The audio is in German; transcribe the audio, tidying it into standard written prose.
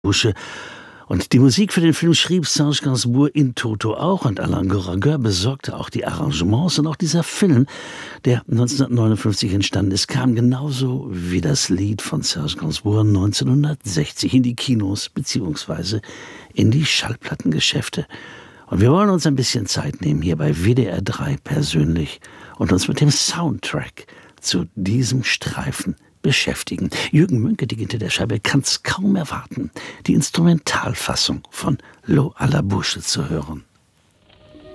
Busche. Und die Musik für den Film schrieb Serge Gainsbourg in toto auch, und Alain Goraguer besorgte auch die Arrangements. Und auch dieser Film, der 1959 entstanden ist, kam genauso wie das Lied von Serge Gainsbourg 1960 in die Kinos bzw. in die Schallplattengeschäfte. Und wir wollen uns ein bisschen Zeit nehmen hier bei WDR 3 persönlich und uns mit dem Soundtrack zu diesem Streifen beschäftigen. Jürgen Mönke, die hinter der Scheibe, kann es kaum erwarten, die Instrumentalfassung von L'eau à la bouche zu hören.